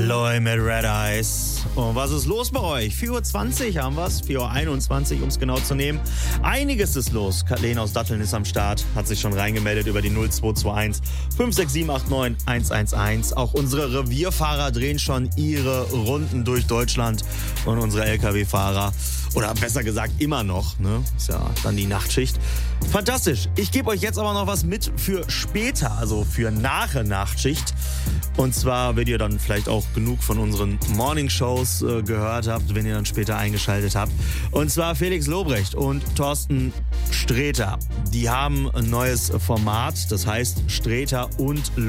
Eloy mit Red Eyes. Und was ist los bei euch? 4.20 Uhr haben wir es, 4.21 Uhr, um es genau zu nehmen. Einiges ist los. Kathleen aus Datteln ist am Start, hat sich schon reingemeldet über die 0221 56789 111. Auch unsere Revierfahrer drehen schon ihre Runden durch Deutschland und unsere LKW-Fahrer, oder besser gesagt immer noch, ne? Ist ja dann die Nachtschicht. Fantastisch. Ich gebe euch jetzt aber noch was mit für später, also für nach der Nachtschicht. Und zwar, wenn ihr dann vielleicht auch genug von unseren Morning-Shows gehört habt, wenn ihr dann später eingeschaltet habt. Und zwar Felix Lobrecht und Thorsten Sträter. Die haben ein neues Format, das heißt Sträter und